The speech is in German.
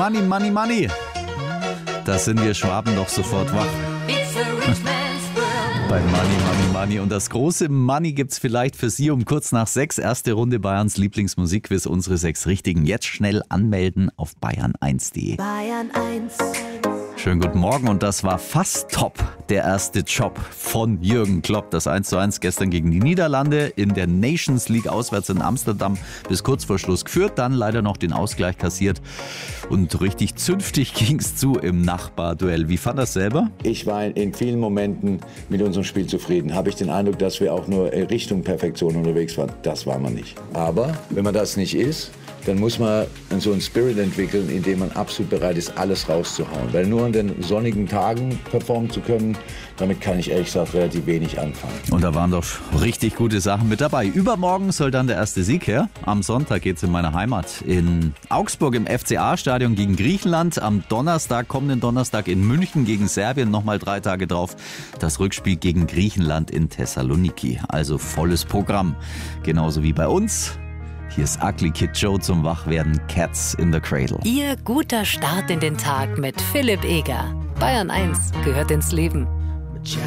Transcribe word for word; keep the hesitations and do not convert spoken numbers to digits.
Money, Money, Money. Da sind wir Schwaben doch sofort wach. Bei Money, Money, Money. Und das große Money gibt's vielleicht für Sie um kurz nach sechs. Erste Runde Bayerns Lieblingsmusikquiz. Unsere sechs Richtigen. Jetzt schnell anmelden auf bayern eins punkt de. Bayern eins. Schönen guten Morgen. Und das war fast top, der erste Job von Jürgen Klopp. Das eins zu eins gestern gegen die Niederlande in der Nations League auswärts in Amsterdam bis kurz vor Schluss geführt. Dann leider noch den Ausgleich kassiert. Und richtig zünftig ging's zu im Nachbarduell. Wie fand das selber? Ich war in vielen Momenten mit unserem Spiel zufrieden. Habe ich den Eindruck, dass wir auch nur Richtung Perfektion unterwegs waren. Das war man nicht. Aber wenn man das nicht ist, dann muss man so einen Spirit entwickeln, in dem man absolut bereit ist, alles rauszuhauen. Weil nur an den sonnigen Tagen performen zu können, damit kann ich ehrlich gesagt relativ wenig anfangen. Und da waren doch richtig gute Sachen mit dabei. Übermorgen soll dann der erste Sieg her. Am Sonntag geht's in meiner Heimat in Augsburg im F C A-Stadion gegen Griechenland. Am Donnerstag, kommenden Donnerstag in München gegen Serbien. Nochmal drei Tage drauf das Rückspiel gegen Griechenland in Thessaloniki. Also volles Programm. Genauso wie bei uns. Hier ist Ugly Kid Joe zum Wachwerden, Cats in the Cradle. Ihr guter Start in den Tag mit Philipp Eger. Bayern eins gehört ins Leben.